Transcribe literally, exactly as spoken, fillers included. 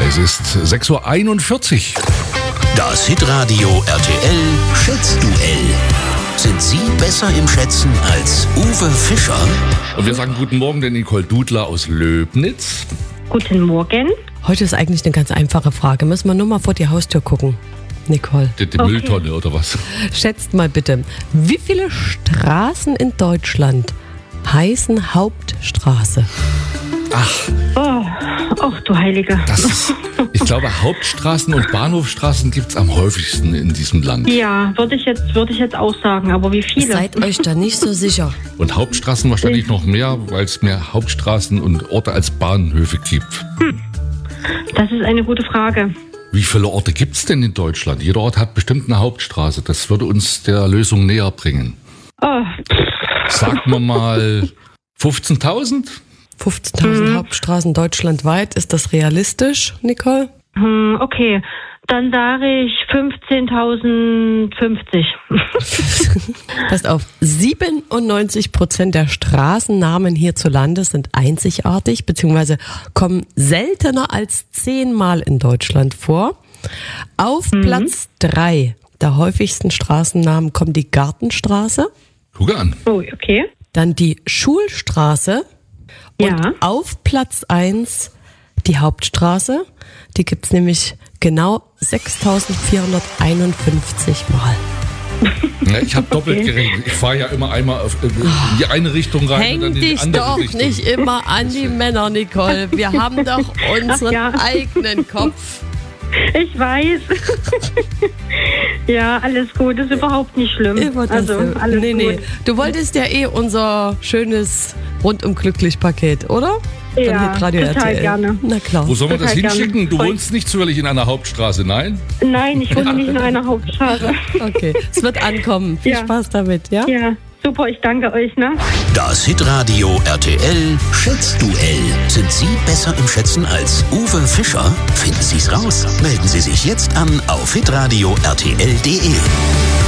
Es ist sechs Uhr einundvierzig. Das Hitradio R T L Schätzduell. Sind Sie besser im Schätzen als Uwe Fischer? Und wir sagen guten Morgen der Nicole Dudler aus Löbnitz. Guten Morgen. Heute ist eigentlich eine ganz einfache Frage. Müssen wir nur mal vor die Haustür gucken. Nicole. Die, die Okay. Mülltonne oder was? Schätzt mal bitte, wie viele Straßen in Deutschland heißen Hauptstraße? Ach, Oh, ach du Heilige. das ist, ich glaube, Hauptstraßen und Bahnhofstraßen gibt es am häufigsten in diesem Land. Ja, würde ich jetzt, würde ich jetzt auch sagen, aber wie viele? Seid euch da nicht so sicher. Und Hauptstraßen wahrscheinlich noch mehr, weil es mehr Hauptstraßen und Orte als Bahnhöfe gibt. Das ist eine gute Frage. Wie viele Orte gibt es denn in Deutschland? Jeder Ort hat bestimmt eine Hauptstraße. Das würde uns der Lösung näher bringen. Oh, Sagen wir mal fünfzehntausend? fünfzehntausend Hauptstraßen deutschlandweit. Ist das realistisch, Nicole? hm, okay. Dann sage ich fünfzehntausendfünfzig. Passt auf, siebenundneunzig Prozent der Straßennamen hierzulande sind einzigartig bzw. kommen seltener als zehnmal in Deutschland vor. Auf Platz drei der häufigsten Straßennamen kommt die Gartenstraße, Guck an. Oh, okay. dann die Schulstraße und Ja. auf Platz eins die Hauptstraße. Die gibt es nämlich genau sechstausendvierhunderteinundfünfzig Mal. Ja, ich habe doppelt Okay. gerechnet. Ich fahre ja immer einmal auf, äh, in die eine Richtung rein und Häng dann in die dich andere doch Richtung. nicht immer an die Männer, Nicole. Wir haben doch unseren ja. eigenen Kopf. Ich weiß. Ja, alles gut. Ist überhaupt nicht schlimm. Immer das Also, so. alles nee, nee. gut. Du wolltest ja eh unser schönes rundum glücklich Paket, oder? Ja, Hitradio total R T L. gerne. Na klar. Wo sollen wir das Total gerne. hinschicken? Du Voll. wohnst nicht zufällig in einer Hauptstraße, nein? Nein, ich wohne nicht in einer Hauptstraße. Okay, es wird ankommen. Viel Ja. Spaß damit, ja? Ja, super. Ich danke euch, ne? Das Hitradio R T L Schätzduell. Sind Sie besser im Schätzen als Uwe Fischer? Finden Sie es raus. Melden Sie sich jetzt an auf hitradio R T L punkt de.